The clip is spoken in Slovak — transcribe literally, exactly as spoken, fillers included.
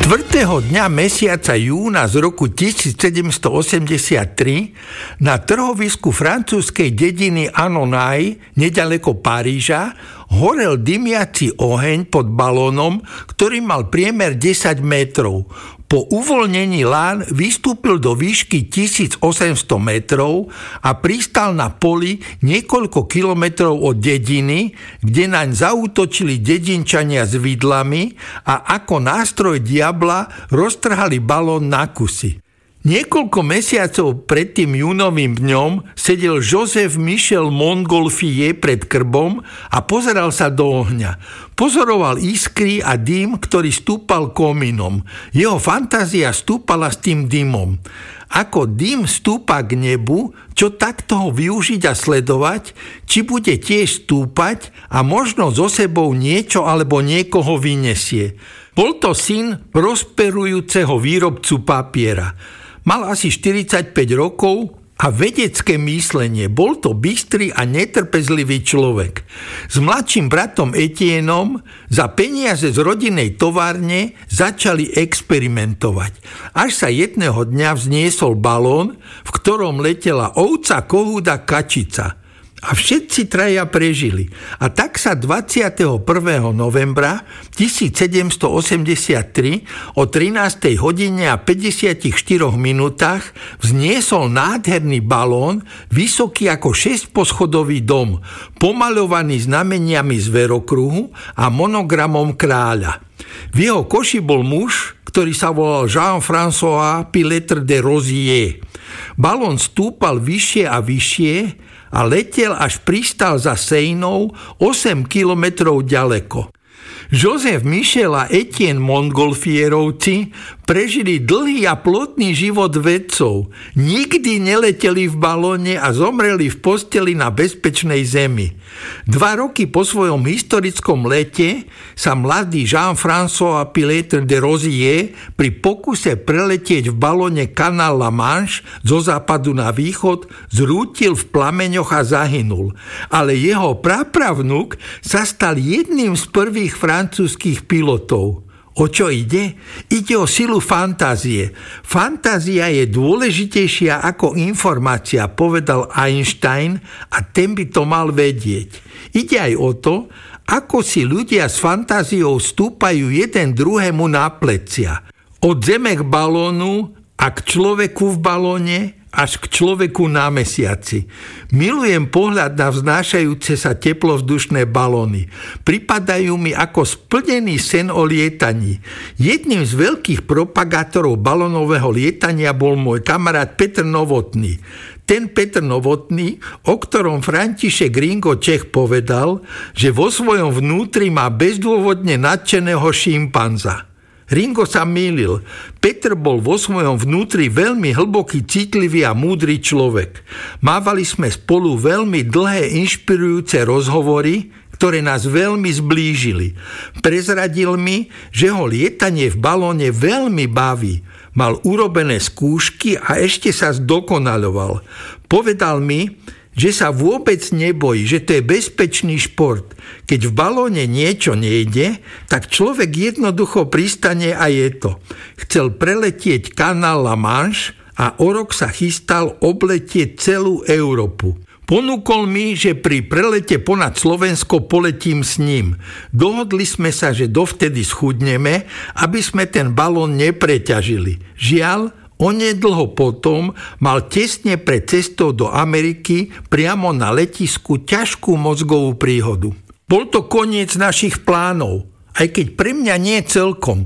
štvrtého dňa mesiaca júna z roku tisícsedemstoosemdesiattri na trhovisku francúzskej dediny Annonay nedaleko Paríža horel dymiaci oheň pod balónom, ktorý mal priemer desať metrov. Po uvoľnení lán vystúpil do výšky tisícosemsto metrov a pristal na poli niekoľko kilometrov od dediny, kde naň zaútočili dedinčania s vidlami a ako nástroj diabla roztrhali balón na kusy. Niekoľko mesiacov pred tým júnovým dňom sedel Joseph Michel Montgolfier pred krbom a pozeral sa do ohňa. Pozoroval iskry a dym, ktorý stúpal komínom. Jeho fantázia stúpala s tým dymom. Ako dym stúpa k nebu, čo takto ho využiť a sledovať, či bude tiež stúpať a možno so sebou niečo alebo niekoho vyniesie. Bol to syn prosperujúceho výrobcu papiera. Mal asi štyridsaťpäť rokov a vedecké myslenie. Bol to bystrý a netrpezlivý človek. S mladším bratom Etienom za peniaze z rodinnej továrne začali experimentovať. Až sa jedného dňa vzniesol balón, v ktorom letela ovca, kohút a kačica. A všetci traja prežili. A tak sa dvadsiateho prvého novembra tisícsedemstoosemdesiattri o trinástej hodine a päťdesiatštyri minútach vzniesol nádherný balón, vysoký ako šesťposchodový dom, pomaľovaný znameniami zverokruhu a monogramom kráľa. V jeho koši bol muž, ktorý sa volal Jean-François Pilatre de Rosier. Balón stúpal vyššie a vyššie a letel, až pristal za Seinou osem kilometrov ďaleko. Joseph Michel a Etienne Montgolfierovci prežili dlhý a plodný život vedcov. Nikdy neleteli v balóne a zomreli v posteli na bezpečnej zemi. Dva roky po svojom historickom lete sa mladý Jean-François Pilatre de Rosier pri pokuse preletieť v balóne kanál La Manche zo západu na východ zrútil v plameňoch a zahynul. Ale jeho prapravnúk sa stal jedným z prvých francúzskych pilotov. O čo ide? Ide o silu fantázie. Fantázia je dôležitejšia ako informácia, povedal Einstein, a ten by to mal vedieť. Ide aj o to, ako si ľudia s fantáziou stúpajú jeden druhému na plecia. Od zeme k balónu a k človeku v balóne až k človeku na mesiaci. Milujem pohľad na vznášajúce sa teplovzdušné balóny. Pripadajú mi ako splnený sen o lietaní. Jedným z veľkých propagátorov balónového lietania bol môj kamarát Petr Novotný. Ten Petr Novotný, o ktorom František Ringo Čech povedal, že vo svojom vnútri má bezdôvodne nadšeného šimpanza. Ringo sa mýlil. Petr bol vo svojom vnútri veľmi hlboký, citlivý a múdry človek. Mávali sme spolu veľmi dlhé, inšpirujúce rozhovory, ktoré nás veľmi zblížili. Prezradil mi, že ho lietanie v balóne veľmi baví. Mal urobené skúšky a ešte sa zdokonaľoval. Povedal mi, že sa vôbec nebojí, že to je bezpečný šport. Keď v balóne niečo nejde, tak človek jednoducho pristane a je to. Chcel preletieť kanál La Manche a o rok sa chystal obletieť celú Európu. Ponúkol mi, že pri prelete ponad Slovensko poletím s ním. Dohodli sme sa, že dovtedy schudneme, aby sme ten balón nepreťažili. Žiaľ, onedlho potom mal tesne pred cestou do Ameriky priamo na letisku ťažkú mozgovú príhodu. Bol to koniec našich plánov, aj keď pre mňa nie celkom.